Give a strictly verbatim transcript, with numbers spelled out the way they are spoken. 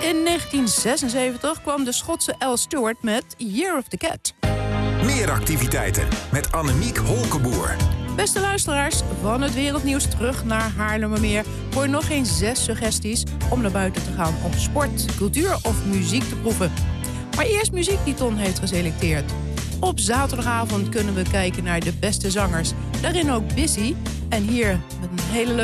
In negentien zesenzeventig kwam de Schotse Al Stewart met Year of the Cat. Meer activiteiten met Annemiek Holkeboer. Beste luisteraars, van het wereldnieuws terug naar Haarlemmermeer... voor nog geen zes suggesties om naar buiten te gaan om sport, cultuur of muziek te proeven. Maar eerst muziek die Ton heeft geselecteerd. Op zaterdagavond kunnen we kijken naar de beste zangers. Daarin ook Busy. En hier met een hele leuke